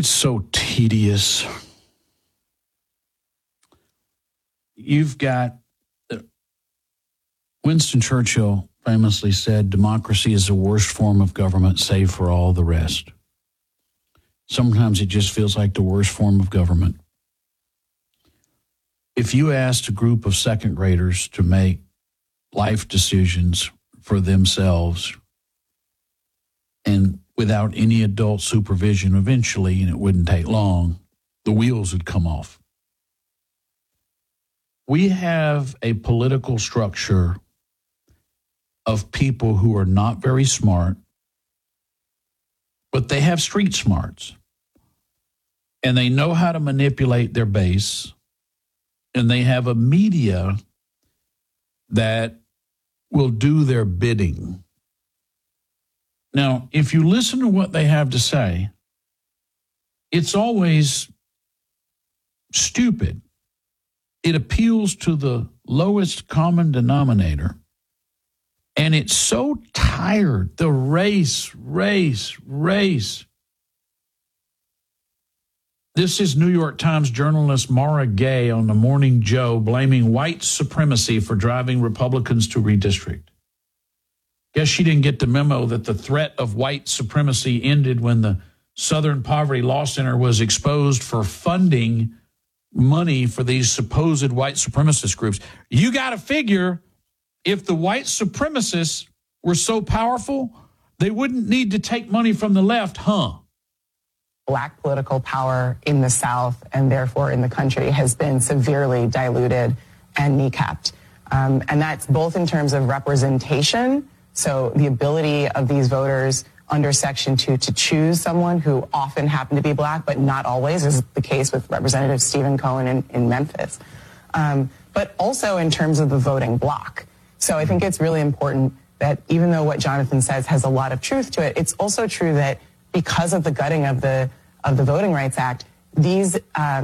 It's so tedious. You've got Winston Churchill famously said, democracy is the worst form of government, save for all the rest. Sometimes it just feels like the worst form of government. If you asked a group of second graders to make life decisions for themselves and without any adult supervision, eventually, and it wouldn't take long, the wheels would come off. We have a political structure of people who are not very smart, but they have street smarts. And they know how to manipulate their base. And they have a media that will do their bidding. Now, if you listen to what they have to say, it's always stupid. It appeals to the lowest common denominator. And it's so tired. The race. This is New York Times journalist Mara Gay on the Morning Joe blaming white supremacy for driving Republicans to redistrict. Guess she didn't get the memo that the threat of white supremacy ended when the Southern Poverty Law Center was exposed for funding money for these supposed white supremacist groups. You got to figure if the white supremacists were so powerful, they wouldn't need to take money from the left, huh? Black political power in the South and therefore in the country has been severely diluted and kneecapped. And that's both in terms of representation, so the ability of these voters under Section 2 to choose someone who often happened to be black, but not always, is the case with Representative Stephen Cohen in Memphis. But also in terms of the voting bloc. So I think it's really important that even though what Jonathan says has a lot of truth to it, it's also true that because of the gutting of the Voting Rights Act, these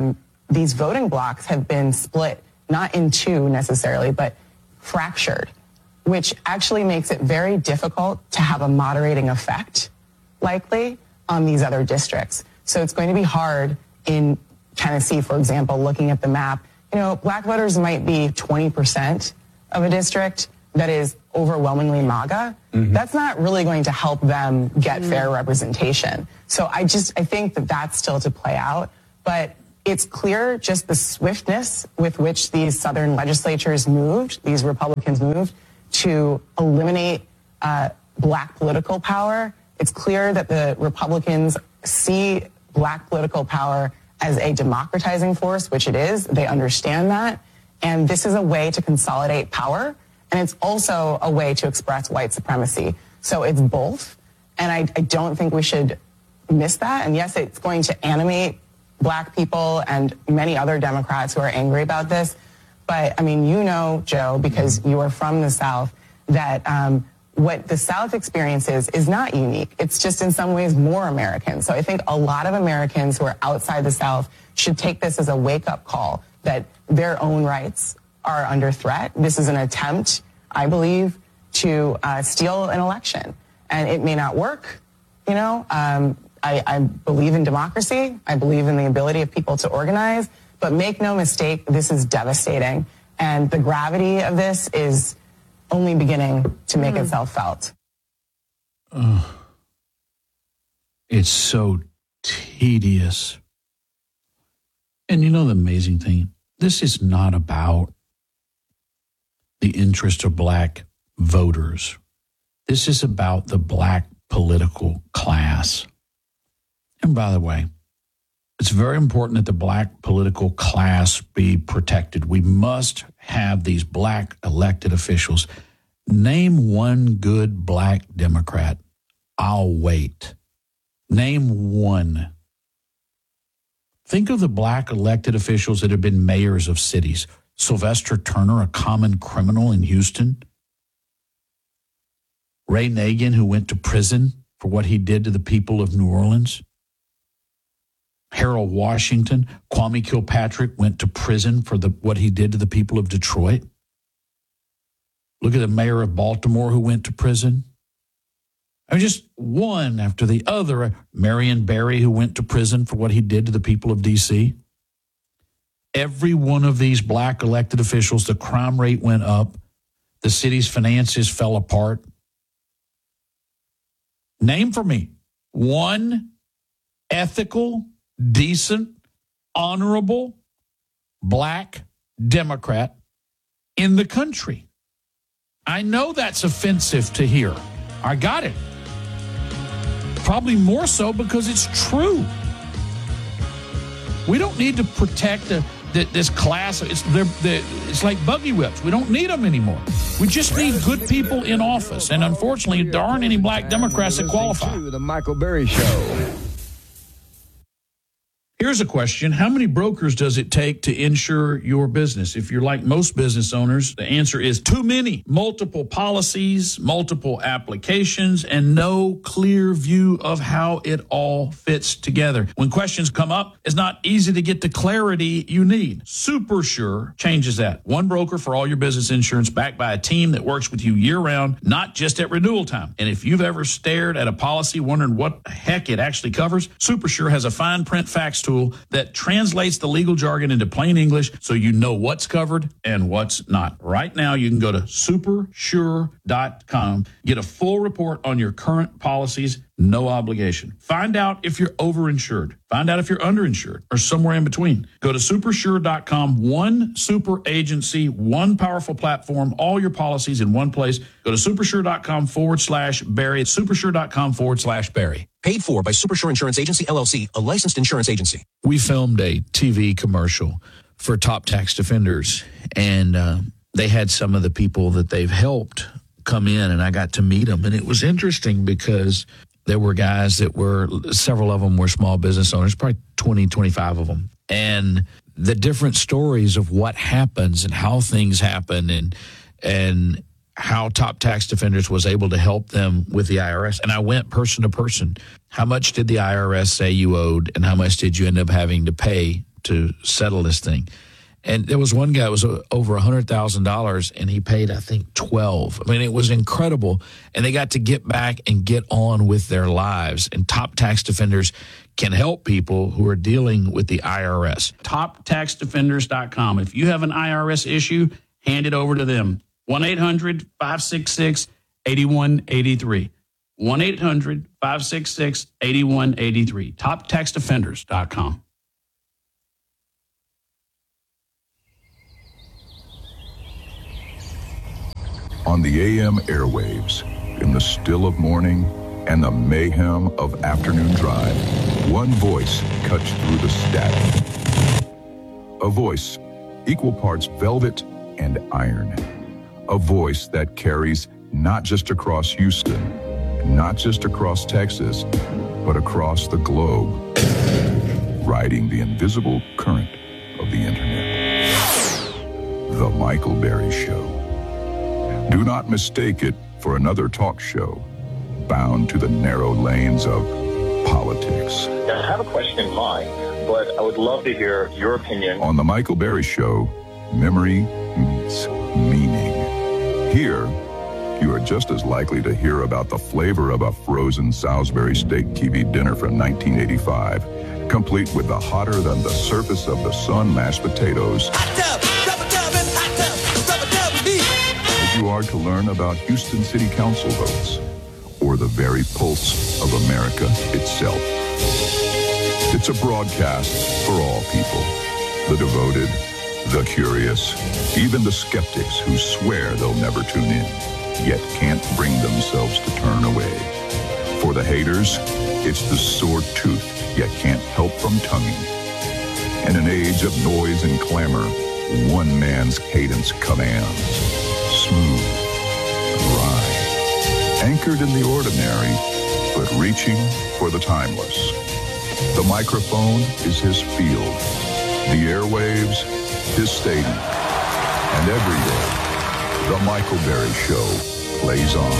voting blocks have been split, not in two necessarily, but fractured, which actually makes it very difficult to have a moderating effect, likely, on these other districts. So it's going to be hard in Tennessee, for example, looking at the map. You know, black voters might be 20% of a district that is overwhelmingly MAGA. Mm-hmm. That's not really going to help them get fair representation. So I think that that's still to play out. But it's clear just the swiftness with which these Southern legislatures moved, these Republicans moved, to eliminate black political power. It's clear that the Republicans see black political power as a democratizing force, which it is. They understand that. And this is a way to consolidate power. And it's also a way to express white supremacy. So it's both. And I don't think we should miss that. And yes, it's going to animate black people and many other Democrats who are angry about this. But, I mean, you know, Joe, because you are from the South, that what the South experiences is not unique. It's just in some ways more American. So I think a lot of Americans who are outside the South should take this as a wake-up call that their own rights are under threat. This is an attempt, I believe, to steal an election. And it may not work, you know. I believe in democracy. I believe in the ability of people to organize. But make no mistake, this is devastating. And the gravity of this is only beginning to make itself felt. It's so tedious. And you know the amazing thing? This is not about the interest of black voters. This is about the black political class. And by the way, it's very important that the black political class be protected. We must have these black elected officials. Name one good black Democrat. I'll wait. Name one. Think of the black elected officials that have been mayors of cities. Sylvester Turner, a common criminal in Houston. Ray Nagin, who went to prison for what he did to the people of New Orleans. Harold Washington, Kwame Kilpatrick went to prison for what he did to the people of Detroit. Look at the mayor of Baltimore who went to prison. I mean, just one after the other. Marion Barry, who went to prison for what he did to the people of D.C. Every one of these black elected officials, the crime rate went up. The city's finances fell apart. Name for me one ethical, decent, honorable black Democrat in the country. I know that's offensive to hear. I got it. Probably more so because it's true. We don't need to protect this class. It's like buggy whips. We don't need them anymore. We just need good people in office. And unfortunately, there aren't any black Democrats that qualify. The Michael Berry Show. Here's a question. How many brokers does it take to insure your business? If you're like most business owners, the answer is too many. Multiple policies, multiple applications, and no clear view of how it all fits together. When questions come up, it's not easy to get the clarity you need. SuperSure changes that. One broker for all your business insurance, backed by a team that works with you year-round, not just at renewal time. And if you've ever stared at a policy wondering what the heck it actually covers, SuperSure has a fine print facts tool that translates the legal jargon into plain English so you know what's covered and what's not. Right now, you can go to supersure.com, get a full report on your current policies, no obligation. Find out if you're overinsured. Find out if you're underinsured or somewhere in between. Go to supersure.com, one super agency, one powerful platform, all your policies in one place. Go to supersure.com/Barry. Supersure.com/Barry. Paid for by Supersure Insurance Agency, LLC, a licensed insurance agency. We filmed a TV commercial for Top Tax Defenders, and they had some of the people that they've helped come in, and I got to meet them. And it was interesting because there were guys that were, several of them were small business owners, probably 20, 25 of them. And the different stories of what happens and how things happen and how Top Tax Defenders was able to help them with the IRS. And I went person to person. How much did the IRS say you owed, and how much did you end up having to pay to settle this thing? And there was one guy that was over $100,000, and he paid, I think, 12. I mean, it was incredible. And they got to get back and get on with their lives. And Top Tax Defenders can help people who are dealing with the IRS. TopTaxDefenders.com. If you have an IRS issue, hand it over to them. 1-800-566-8183. 1-800-566-8183. TopTaxDefenders.com. On the AM airwaves, in the still of morning and the mayhem of afternoon drive, one voice cuts through the static. A voice, equal parts velvet and iron. A voice that carries not just across Houston, not just across Texas, but across the globe, riding the invisible current of the internet. The Michael Berry Show. Do not mistake it for another talk show bound to the narrow lanes of politics. I have a question in mind, but I would love to hear your opinion. On The Michael Berry Show, memory meets meaning. Here, you are just as likely to hear about the flavor of a frozen Salisbury steak TV dinner from 1985, complete with the hotter than the surface of the sun mashed potatoes. Hot tub, rubber tub, and hot tub, rubber tub with me. As you are to learn about Houston City Council votes, or the very pulse of America itself. It's a broadcast for all people, the devoted, the curious, even the skeptics who swear they'll never tune in, yet can't bring themselves to turn away. For the haters, it's the sore tooth, yet can't help from tonguing. In an age of noise and clamor, one man's cadence commands. Smooth, dry, anchored in the ordinary, but reaching for the timeless. The microphone is his field, the airwaves, his stadium. And every day, The Michael Berry Show plays on.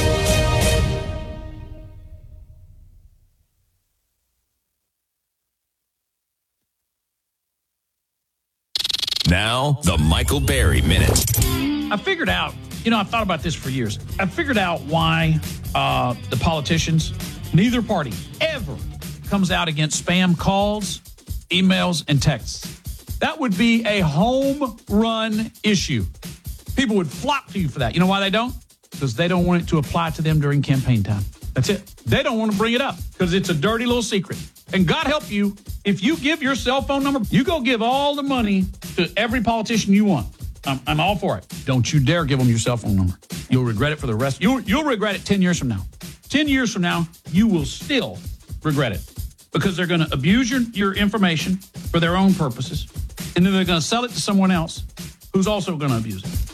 Now, the Michael Berry Minute. I figured out I've thought about this for years. I figured out why the politicians, neither party, ever comes out against spam calls, emails, and texts. That would be a home run issue. People would flock to you for that. You know why they don't? Because they don't want it to apply to them during campaign time. That's it. They don't want to bring it up because it's a dirty little secret. And God help you, if you give your cell phone number, you go give all the money to every politician you want. I'm all for it. Don't you dare give them your cell phone number. You'll regret it for the rest. You'll regret it 10 years from now. 10 years from now, you will still regret it because they're going to abuse your information for their own purposes. And then they're going to sell it to someone else who's also going to abuse it.